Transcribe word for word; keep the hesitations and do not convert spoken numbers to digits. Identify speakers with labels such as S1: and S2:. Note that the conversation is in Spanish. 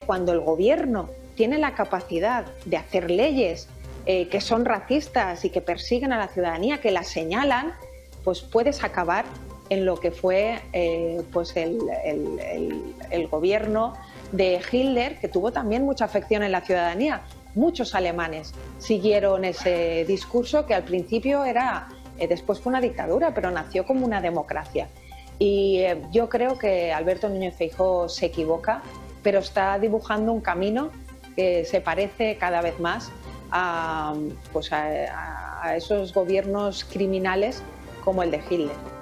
S1: cuando el gobierno tiene la capacidad de hacer leyes eh, que son racistas y que persiguen a la ciudadanía, que las señalan, pues puedes acabar en lo que fue eh, pues el, el, el, el gobierno de Hitler, que tuvo también mucha afección en la ciudadanía. Muchos alemanes siguieron ese discurso que al principio era, eh, después fue una dictadura, pero nació como una democracia. Y eh, yo creo que Alberto Núñez Feijóo se equivoca, pero está dibujando un camino que se parece cada vez más a, pues a, a esos gobiernos criminales como el de Hitler.